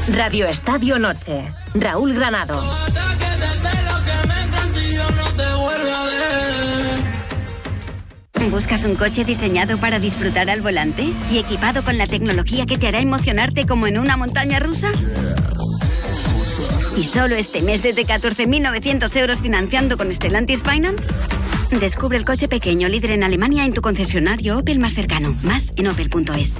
Radio Estadio Noche. Raúl Granado. ¿Buscas un coche diseñado para disfrutar al volante y equipado con la tecnología que te hará emocionarte como en una montaña rusa? ¿Y solo este mes desde 14.900 euros financiando con Stellantis Finance? Descubre el coche pequeño líder en Alemania en tu concesionario Opel más cercano. Más en opel.es.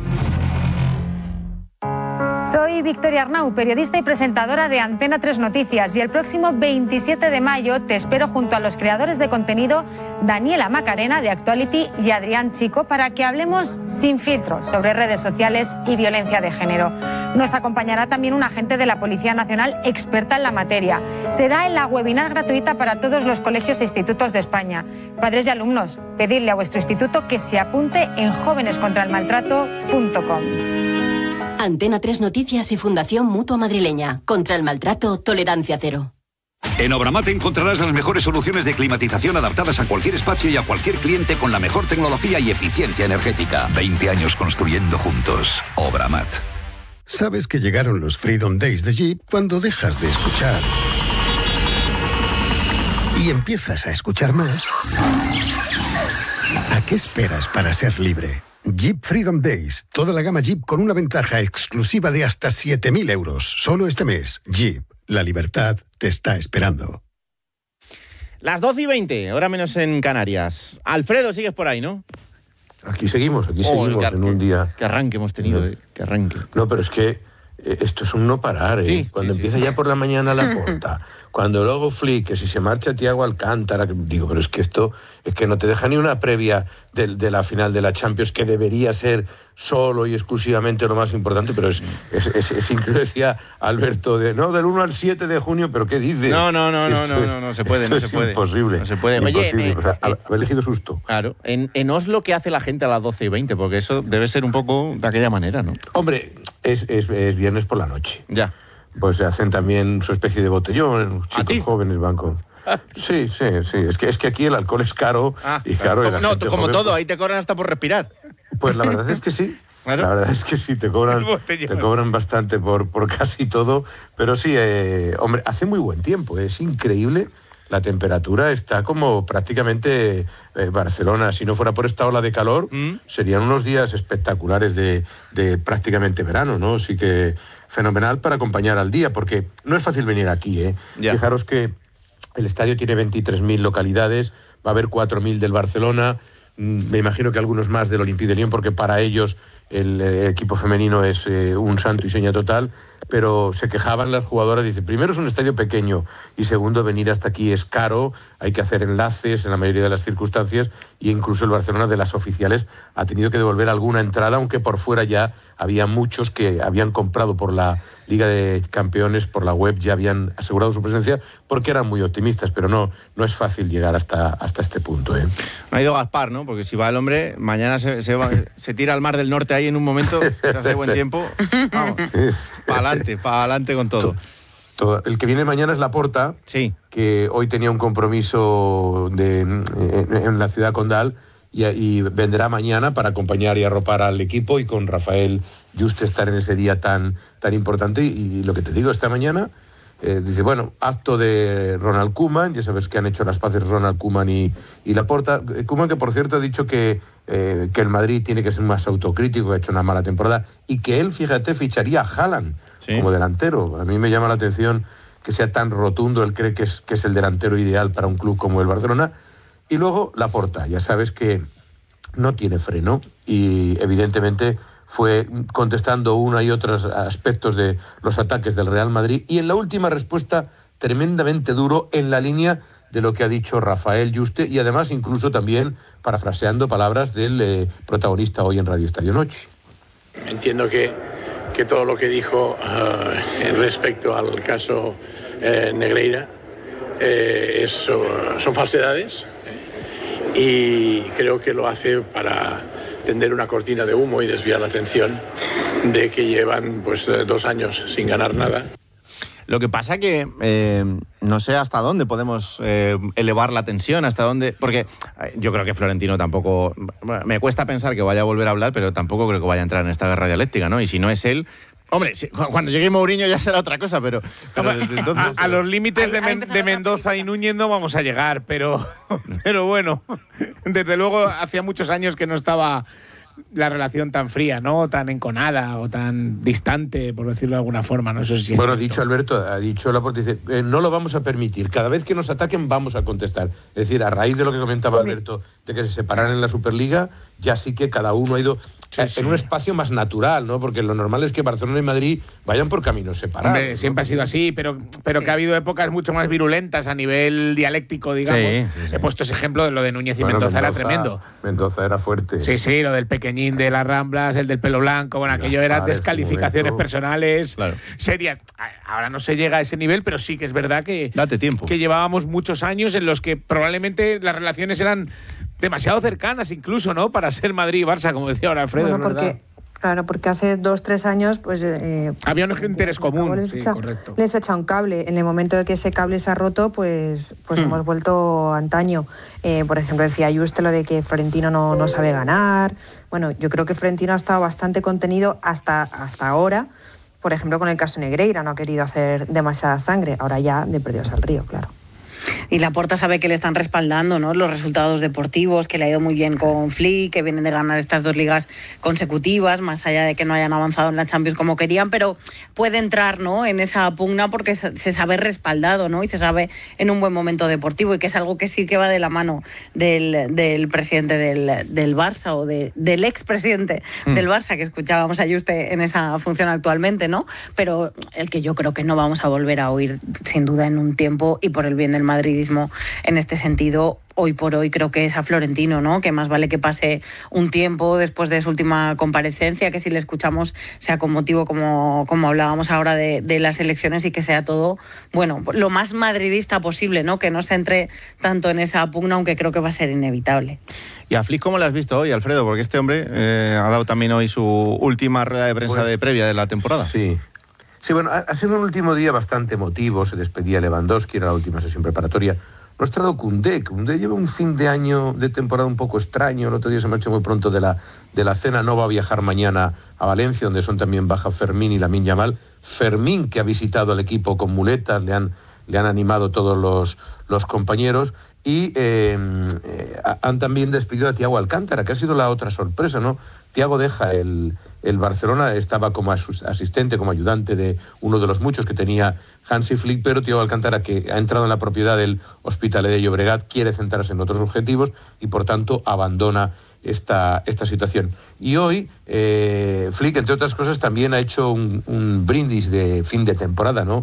Soy Victoria Arnau, periodista y presentadora de Antena 3 Noticias, y el próximo 27 de mayo te espero junto a los creadores de contenido Daniela Macarena de Actuality y Adrián Chico para que hablemos sin filtros sobre redes sociales y violencia de género. Nos acompañará también un agente de la Policía Nacional experta en la materia. Será en la webinar gratuita para todos los colegios e institutos de España. Padres y alumnos, pedidle a vuestro instituto que se apunte en jóvenescontraelmaltrato.com. Antena 3 Noticias y Fundación Mutua Madrileña. Contra el maltrato, tolerancia cero. En Obramat encontrarás las mejores soluciones de climatización adaptadas a cualquier espacio y a cualquier cliente con la mejor tecnología y eficiencia energética. 20 años construyendo juntos. Obramat. Sabes que llegaron los Freedom Days de Jeep cuando dejas de escuchar y empiezas a escuchar más. ¿A qué esperas para ser libre? Jeep Freedom Days. Toda la gama Jeep con una ventaja exclusiva de hasta 7.000 euros. Solo este mes. Jeep. La libertad te está esperando. Las 12:20, hora menos en Canarias. Alfredo, sigues por ahí, ¿no? Aquí seguimos en un día. Qué arranque hemos tenido, qué arranque. No, pero es que esto es un no parar, ¿eh? Sí, cuando empieza ya por la mañana Laporta, cuando luego Flick, que si se marcha Thiago Alcántara, digo, pero es que esto es que no te deja ni una previa de la final de la Champions, que debería ser solo y exclusivamente lo más importante, pero es incluso decía Alberto, del 1 al 7 de junio, pero ¿qué dices? No se puede, no se puede. Imposible. No se puede. Imposible. Oye, haber elegido susto. Claro, en Oslo, ¿qué hace la gente a las 12:20? Porque eso debe ser un poco de aquella manera, ¿no? Hombre, es viernes por la noche. Ya. Pues se hacen también su especie de botellón, chicos jóvenes van con... Sí. Es que aquí el alcohol es caro y caro. No, como joven, todo, ahí te cobran hasta por respirar. Pues la verdad es que sí. ¿Claro? La verdad es que sí, te cobran bastante por casi todo. Pero sí, hombre, hace muy buen tiempo, es increíble. La temperatura está como prácticamente Barcelona. Si no fuera por esta ola de calor, serían unos días espectaculares de prácticamente verano, ¿no? Así que fenomenal para acompañar al día, porque no es fácil venir aquí, ¿eh? Fijaros que el estadio tiene 23.000 localidades, va a haber 4.000 del Barcelona, me imagino que algunos más del Olympique de Lyon, porque para ellos el equipo femenino es un santo y seña total, pero se quejaban las jugadoras, dice, primero es un estadio pequeño y segundo venir hasta aquí es caro, hay que hacer enlaces en la mayoría de las circunstancias, y incluso el Barcelona de las oficiales ha tenido que devolver alguna entrada, aunque por fuera ya había muchos que habían comprado por la Liga de Campeones, por la web, ya habían asegurado su presencia porque eran muy optimistas, pero no es fácil llegar hasta este punto, ¿eh? No ha ido Gaspar, ¿no? Porque si va el hombre, mañana se tira al Mar del Norte ahí en un momento, se hace buen tiempo, vamos, para adelante con todo. El que viene mañana es Laporta, sí, que hoy tenía un compromiso en la ciudad condal y vendrá mañana para acompañar y arropar al equipo, y con Rafael Juste estar en ese día tan importante. Y lo que te digo, esta mañana dice, bueno, acto de Ronald Koeman, ya sabes que han hecho las paces Ronald Koeman y Laporta. Koeman, que por cierto ha dicho que el Madrid tiene que ser más autocrítico, que ha hecho una mala temporada, y que él, fíjate, ficharía a Haaland como delantero. A mí me llama la atención que sea tan rotundo, él cree que es el delantero ideal para un club como el Barcelona. Y luego Laporta, ya sabes que no tiene freno y evidentemente fue contestando uno y otros aspectos de los ataques del Real Madrid, y en la última respuesta tremendamente duro en la línea de lo que ha dicho Rafael Juste, y además incluso también parafraseando palabras del protagonista hoy en Radio Estadio Noche. Entiendo que todo lo que dijo respecto al caso Negreira son falsedades, y creo que lo hace para tender una cortina de humo y desviar la atención de que llevan 2 años sin ganar nada. Lo que pasa que no sé hasta dónde podemos elevar la tensión, hasta dónde, porque yo creo que Florentino tampoco, me cuesta pensar que vaya a volver a hablar, pero tampoco creo que vaya a entrar en esta guerra dialéctica, ¿no? Y si no es él, Hombre, cuando llegue Mourinho ya será otra cosa, pero desde entonces... A los límites de Mendoza y Núñez no vamos a llegar, pero bueno, desde luego hacía muchos años que no estaba la relación tan fría, ¿no? Tan enconada o tan distante, por decirlo de alguna forma, ¿no? Eso sí. Bueno, ha dicho Alberto, ha dicho Laporta, dice, no lo vamos a permitir. Cada vez que nos ataquen vamos a contestar. Es decir, a raíz de lo que comentaba Alberto, de que se separaran en la Superliga, ya sí que cada uno ha ido en un espacio más natural, ¿no? Porque lo normal es que Barcelona y Madrid vayan por caminos separados. Hombre, siempre ha sido así, pero que ha habido épocas mucho más virulentas a nivel dialéctico, digamos. He puesto ese ejemplo de lo de Núñez y Mendoza era tremendo. Mendoza era fuerte. Sí, lo del pequeñín de las Ramblas, el del pelo blanco, bueno, aquello era descalificaciones personales serias. Ahora no se llega a ese nivel, pero sí que es verdad que... Date tiempo. Que llevábamos muchos años en los que probablemente las relaciones eran demasiado cercanas incluso, ¿no? Para ser Madrid y Barça, como decía ahora Alfredo, bueno, es verdad. Claro, porque hace 2-3 años pues había un interés común, correcto. Les echa un cable. En el momento de que ese cable se ha roto, pues hemos vuelto antaño. Por ejemplo, decía Juste lo de que Florentino no sabe ganar. Bueno, yo creo que Florentino ha estado bastante contenido hasta ahora. Por ejemplo, con el caso Negreira no ha querido hacer demasiada sangre. Ahora ya de perdidos al río, claro. Y Laporta sabe que le están respaldando, ¿no?, los resultados deportivos, que le ha ido muy bien con Flick, que vienen de ganar estas 2 ligas consecutivas, más allá de que no hayan avanzado en la Champions como querían, pero puede entrar, ¿no?, en esa pugna porque se sabe respaldado, ¿no?, y se sabe en un buen momento deportivo, y que es algo que sí que va de la mano del presidente del Barça o del expresidente del Barça, que escuchábamos a Juste en esa función actualmente, ¿no?, pero el que yo creo que no vamos a volver a oír sin duda en un tiempo, y por el bien del madridismo en este sentido, hoy por hoy creo que es a Florentino, ¿no?, que más vale que pase un tiempo después de su última comparecencia, que si le escuchamos sea con motivo, como hablábamos ahora de las elecciones, y que sea todo, bueno, lo más madridista posible, ¿no?, que no se entre tanto en esa pugna, aunque creo que va a ser inevitable. ¿Y a Flick cómo lo has visto hoy, Alfredo? Porque este hombre ha dado también hoy su última rueda de prensa de previa de la temporada. Sí, bueno, ha sido un último día bastante emotivo. Se despedía Lewandowski, era la última sesión preparatoria. No ha estado Koundé lleva un fin de año de temporada un poco extraño. El otro día se marchó muy pronto de la cena. No va a viajar mañana a Valencia, donde son también baja Fermín y Lamine Yamal. Fermín, que ha visitado al equipo con muletas, le han animado todos los compañeros. Y han también despedido a Thiago Alcántara, que ha sido la otra sorpresa, ¿no? Thiago deja el Barcelona, estaba como asistente, como ayudante de uno de los muchos que tenía Hansi Flick, pero Thiago Alcántara, que ha entrado en la propiedad del Hospitalet de Llobregat, quiere centrarse en otros objetivos y por tanto abandona esta situación. Y hoy Flick, entre otras cosas, también ha hecho un brindis de fin de temporada, ¿no?